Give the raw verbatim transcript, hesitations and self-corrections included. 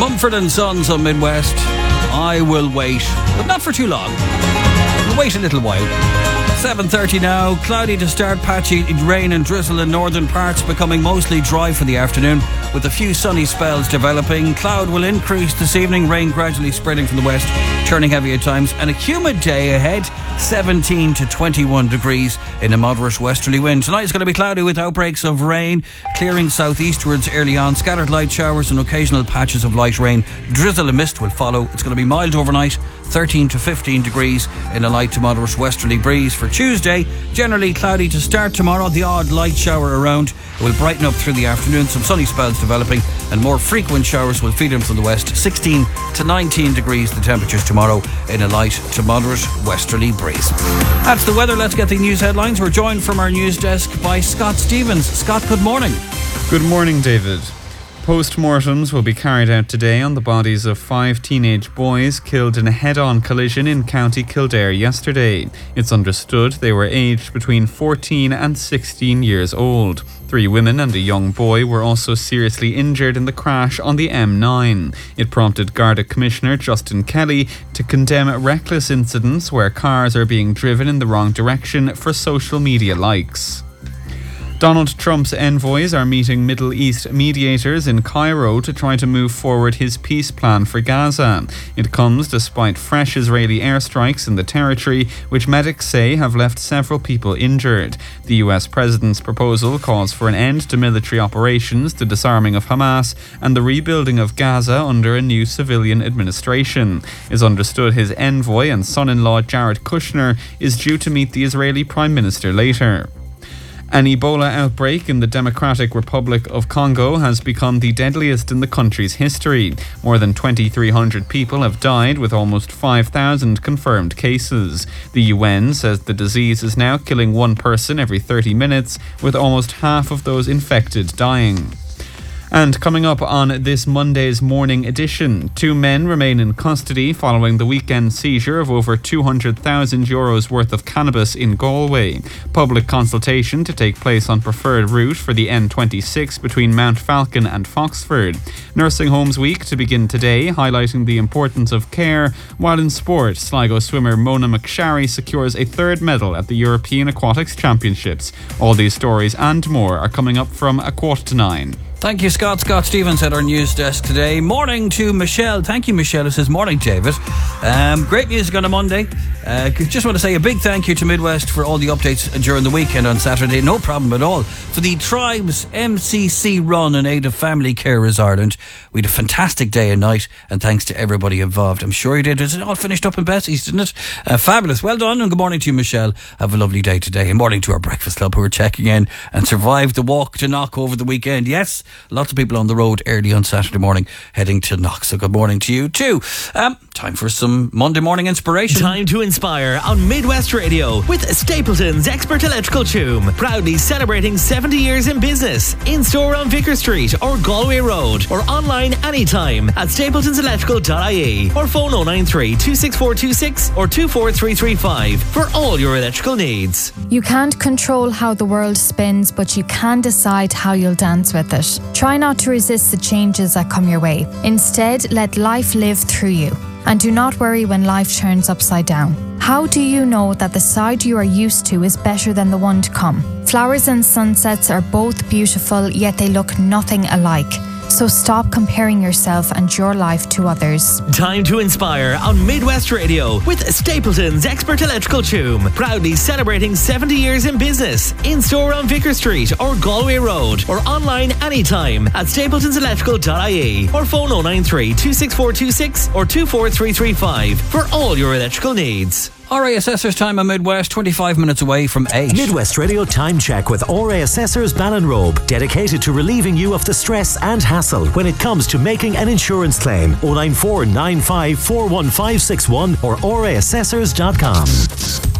Mumford and Sons on Midwest. I will wait, but not for too long. We'll wait a little while. seven thirty now, cloudy to start, patchy rain and drizzle in northern parts, becoming mostly dry for the afternoon, with a few sunny spells developing. Cloud will increase this evening, rain gradually spreading from the west, turning heavy at times, and a humid day ahead, seventeen to twenty-one degrees in a moderate westerly wind. Tonight is going to be cloudy with outbreaks of rain, clearing southeastwards early on, scattered light showers and occasional patches of light rain. Drizzle and mist will follow. It's going to be mild overnight, thirteen to fifteen degrees in a light to moderate westerly breeze. For Tuesday, generally cloudy to start tomorrow, the odd light shower around. It will brighten up through the afternoon, some sunny spells developing, and more frequent showers will feed in from the west. sixteen to nineteen degrees the temperatures tomorrow in a light to moderate westerly breeze. That's the weather. Let's get the news headlines. We're joined from our news desk by Scott Stevens. Scott, good morning. Good morning, David. Post-mortems will be carried out today on the bodies of five teenage boys killed in a head-on collision in County Kildare yesterday. It's understood they were aged between fourteen and sixteen years old. Three women and a young boy were also seriously injured in the crash on the M nine. It prompted Garda Commissioner Justin Kelly to condemn reckless incidents where cars are being driven in the wrong direction for social media likes. Donald Trump's envoys are meeting Middle East mediators in Cairo to try to move forward his peace plan for Gaza. It comes despite fresh Israeli airstrikes in the territory, which medics say have left several people injured. The U S president's proposal calls for an end to military operations, the disarming of Hamas, and the rebuilding of Gaza under a new civilian administration. It's understood his envoy and son-in-law Jared Kushner is due to meet the Israeli Prime Minister later. An Ebola outbreak in the Democratic Republic of Congo has become the deadliest in the country's history. More than twenty-three hundred people have died, with almost five thousand confirmed cases. The U N says the disease is now killing one person every thirty minutes, with almost half of those infected dying. And coming up on this Monday's morning edition, two men remain in custody following the weekend seizure of over two hundred thousand euros worth of cannabis in Galway. Public consultation to take place on preferred route for the N twenty-six between Mount Falcon and Foxford. Nursing Homes Week to begin today, highlighting the importance of care, while in sport, Sligo swimmer Mona McSharry secures a third medal at the European Aquatics Championships. All these stories and more are coming up from a quarter to nine. Thank you, Scott. Scott Stevens at our news desk today. Morning to Michelle. Thank you, Michelle. It says, morning, David. Um, great music on a Monday. Uh, just want to say a big thank you to Midwest for all the updates during the weekend on Saturday. No problem at all. For the Tribes M C C run in aid of Family Carers Ireland. We had a fantastic day and night, and thanks to everybody involved. I'm sure you did. It all finished up in Bessie's, didn't it? Uh, fabulous. Well done, and good morning to you, Michelle. Have a lovely day today. And morning to our Breakfast Club who are checking in and survived the walk to Knock over the weekend. Yes, lots of people on the road early on Saturday morning heading to Knock. So good morning to you too. Um, time for some Monday morning inspiration. Time to inspire on Midwest Radio with Stapleton's Expert Electrical Choom. Proudly celebrating seventy years in business. In store on Vicar Street or Galway Road, or online anytime at stapletons electrical dot I E, or phone oh nine three, two six four two six or two four three three five for all your electrical needs. You can't control how the world spins, but you can decide how you'll dance with it. Try not to resist the changes that come your way. Instead, let life live through you. And do not worry when life turns upside down. How do you know that the side you are used to is better than the one to come? Flowers and sunsets are both beautiful, yet they look nothing alike. So stop comparing yourself and your life to others. Time to inspire on Midwest Radio with Stapleton's Expert Electrical Choom. Proudly celebrating seventy years in business. In store on Vicar Street or Galway Road, or online anytime at stapletons electrical dot I E, or phone oh nine three, two six four two six or two four three three five for all your electrical needs. R A Assessors time on Midwest, twenty-five minutes away from eight. Midwest Radio Time Check with R A Assessors Ballinrobe, dedicated to relieving you of the stress and hassle when it comes to making an insurance claim. oh nine four nine five four one five six one or r a assessors dot com.